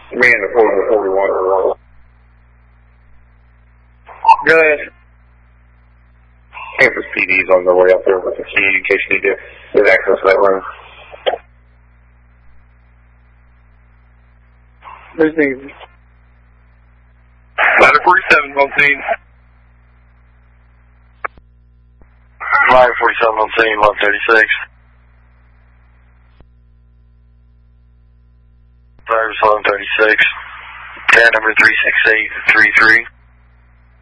Me and the 41 are one. Go ahead. I think the CD's on the way up there with the key in case you need to get access to that room. There's the 47 on scene. 47 on scene, 136. Driver's 1136. Cat number 36833.